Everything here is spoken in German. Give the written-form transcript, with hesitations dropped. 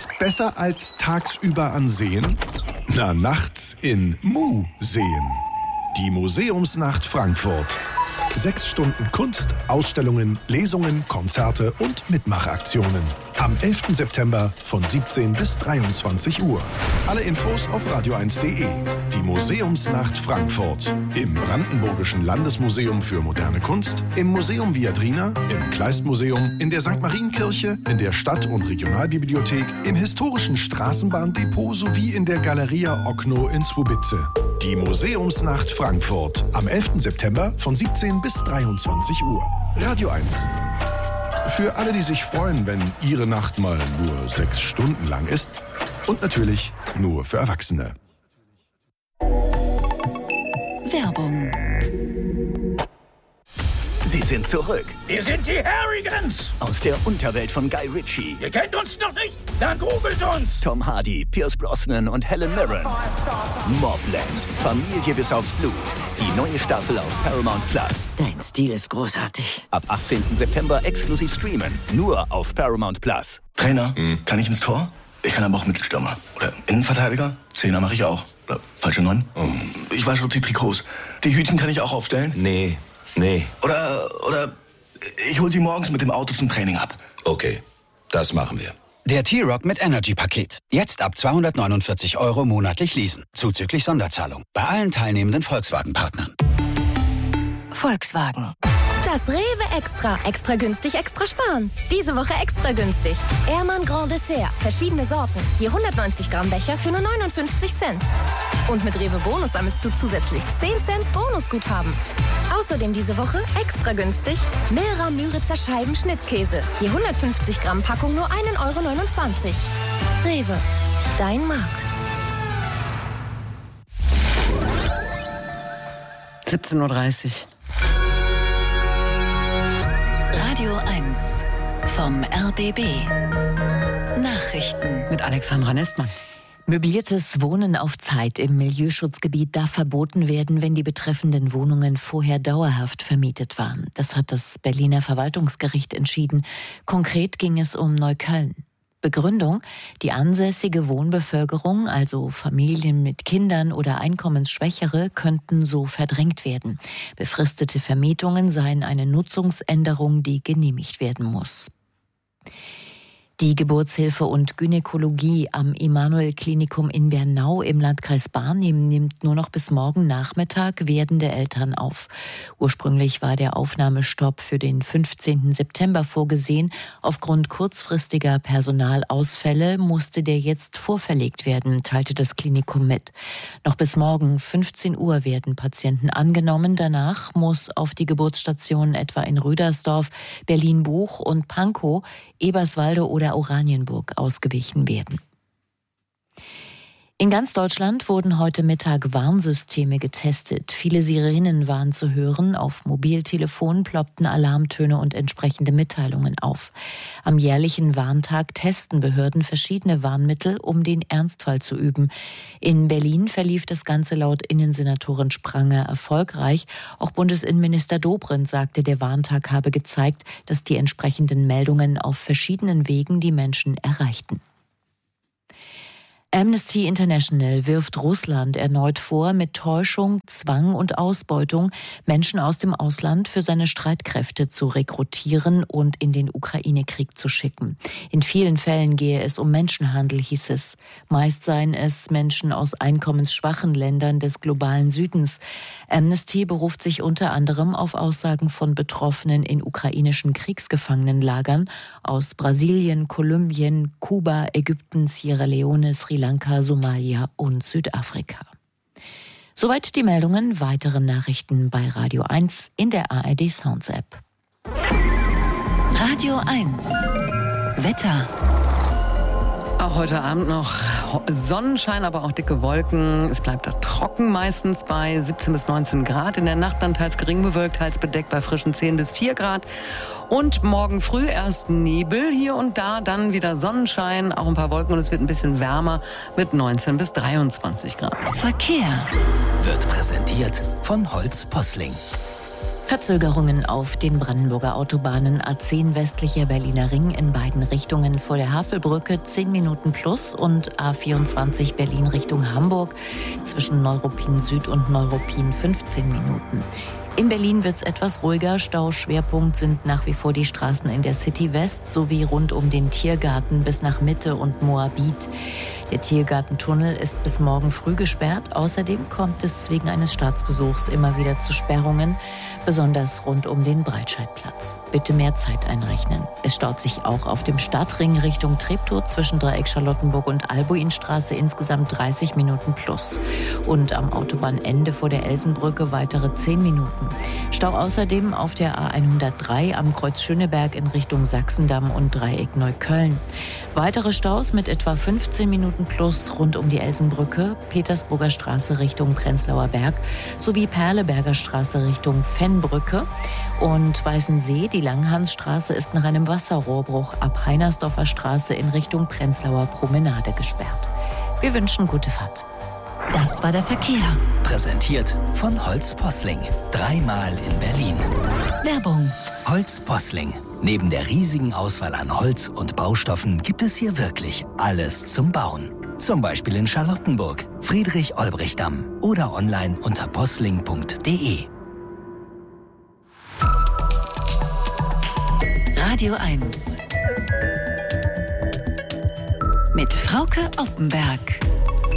Was besser als tagsüber ansehen? Na, nachts in Museen. Die Museumsnacht Frankfurt. 6 Stunden Kunst, Ausstellungen, Lesungen, Konzerte und Mitmachaktionen. Am 11. September von 17 bis 23 Uhr. Alle Infos auf radio1.de. Die Museumsnacht Frankfurt. Im Brandenburgischen Landesmuseum für Moderne Kunst, im Museum Viadrina, im Kleistmuseum, in der St. Marienkirche, in der Stadt- und Regionalbibliothek, im historischen Straßenbahndepot sowie in der Galeria Okno in Słubice. Die Museumsnacht Frankfurt. Am 11. September von 17 bis 23 Uhr. Radio 1. Für alle, die sich freuen, wenn ihre Nacht mal nur 6 Stunden lang ist. Und natürlich nur für Erwachsene. Werbung. Sie sind zurück. Wir sind die Harrigans. Aus der Unterwelt von Guy Ritchie. Ihr kennt uns noch nicht? Dann googelt uns. Tom Hardy, Pierce Brosnan und Helen Mirren. Mobland. Familie bis aufs Blut. Die neue Staffel auf Paramount Plus. Dein Stil ist großartig. Ab 18. September exklusiv streamen. Nur auf Paramount Plus. Trainer, kann ich ins Tor? Ich kann aber auch Mittelstürmer. Oder Innenverteidiger? Zehner mache ich auch. Oder falsche 9? Ich wasche die Trikots. Die Hütchen kann ich auch aufstellen? Nee. Oder ich hol sie morgens mit dem Auto zum Training ab. Okay, das machen wir. Der T-Rock mit Energy-Paket. Jetzt ab 249 € monatlich leasen. Zuzüglich Sonderzahlung. Bei allen teilnehmenden Volkswagen-Partnern. Volkswagen. Das Rewe Extra. Extra günstig, extra sparen. Diese Woche extra günstig. Ehrmann Grand Dessert. Verschiedene Sorten. Je 190 Gramm Becher für nur 59 Cent. Und mit Rewe Bonus sammelst du zusätzlich 10 Cent Bonusguthaben. Außerdem diese Woche extra günstig Milra Müritzer Scheiben Schnittkäse. Je 150 Gramm Packung nur 1,29 €. Rewe. Dein Markt. 17:30 Uhr. Radio 1 vom RBB. Nachrichten Mit Alexandra Nestmann. Möbliertes Wohnen auf Zeit im Milieuschutzgebiet darf verboten werden, wenn die betreffenden Wohnungen vorher dauerhaft vermietet waren. Das hat das Berliner Verwaltungsgericht entschieden. Konkret ging es um Neukölln. Begründung: Die ansässige Wohnbevölkerung, also Familien mit Kindern oder Einkommensschwächere, könnten so verdrängt werden. Befristete Vermietungen seien eine Nutzungsänderung, die genehmigt werden muss. Die Geburtshilfe und Gynäkologie am Emanuel-Klinikum in Bernau im Landkreis Barnim nimmt nur noch bis morgen Nachmittag werdende Eltern auf. Ursprünglich war der Aufnahmestopp für den 15. September vorgesehen. Aufgrund kurzfristiger Personalausfälle musste der jetzt vorverlegt werden, teilte das Klinikum mit. Noch bis morgen 15 Uhr werden Patienten angenommen. Danach muss auf die Geburtsstationen etwa in Rüdersdorf, Berlin-Buch und Pankow, Eberswalde oder Oranienburg ausgewichen werden. In ganz Deutschland wurden heute Mittag Warnsysteme getestet. Viele Sirenen waren zu hören. Auf Mobiltelefonen ploppten Alarmtöne und entsprechende Mitteilungen auf. Am jährlichen Warntag testen Behörden verschiedene Warnmittel, um den Ernstfall zu üben. In Berlin verlief das Ganze laut Innensenatorin Spranger erfolgreich. Auch Bundesinnenminister Dobrindt sagte, der Warntag habe gezeigt, dass die entsprechenden Meldungen auf verschiedenen Wegen die Menschen erreichten. Amnesty International wirft Russland erneut vor, mit Täuschung, Zwang und Ausbeutung Menschen aus dem Ausland für seine Streitkräfte zu rekrutieren und in den Ukraine-Krieg zu schicken. In vielen Fällen gehe es um Menschenhandel, hieß es. Meist seien es Menschen aus einkommensschwachen Ländern des globalen Südens. Amnesty beruft sich unter anderem auf Aussagen von Betroffenen in ukrainischen Kriegsgefangenenlagern aus Brasilien, Kolumbien, Kuba, Ägypten, Sierra Leone, Sri Lanka, Somalia und Südafrika. Soweit die Meldungen. Weitere Nachrichten bei Radio 1 in der ARD Sounds App. Radio 1 Wetter. Auch heute Abend noch Sonnenschein, aber auch dicke Wolken. Es bleibt da trocken, meistens bei 17 bis 19 Grad. In der Nacht dann teils gering bewölkt, teils bedeckt bei frischen 10 bis 4 Grad. Und morgen früh erst Nebel hier und da, dann wieder Sonnenschein, auch ein paar Wolken und es wird ein bisschen wärmer mit 19 bis 23 Grad. Verkehr Wird präsentiert von Holz Posling. Verzögerungen auf den Brandenburger Autobahnen A10 westlicher Berliner Ring in beiden Richtungen vor der Havelbrücke 10 Minuten plus und A24 Berlin Richtung Hamburg zwischen Neuruppin Süd und Neuruppin 15 Minuten. In Berlin wird es etwas ruhiger. Stauschwerpunkt sind nach wie vor die Straßen in der City West sowie rund um den Tiergarten bis nach Mitte und Moabit. Der Tiergartentunnel ist bis morgen früh gesperrt. Außerdem kommt es wegen eines Staatsbesuchs immer wieder zu Sperrungen, besonders rund um den Breitscheidplatz. Bitte mehr Zeit einrechnen. Es staut sich auch auf dem Stadtring Richtung Treptow zwischen Dreieck Charlottenburg und Albuinstraße insgesamt 30 Minuten plus. Und am Autobahnende vor der Elsenbrücke weitere 10 Minuten. Stau außerdem auf der A103 am Kreuz Schöneberg in Richtung Sachsendamm und Dreieck Neukölln. Weitere Staus mit etwa 15 Minuten plus rund um die Elsenbrücke, Petersburger Straße Richtung Prenzlauer Berg sowie Perleberger Straße Richtung Fennbrücke. Und Weißensee, die Langhansstraße ist nach einem Wasserrohrbruch ab Heinersdorfer Straße in Richtung Prenzlauer Promenade gesperrt. Wir wünschen gute Fahrt. Das war der Verkehr. Präsentiert von Holz Posling. 3-mal in Berlin. Werbung. Holz Posling. Neben der riesigen Auswahl an Holz und Baustoffen gibt es hier wirklich alles zum Bauen. Zum Beispiel in Charlottenburg, Friedrich-Olbrich-Damm oder online unter posling.de. Radio 1. Mit Frauke Oppenberg.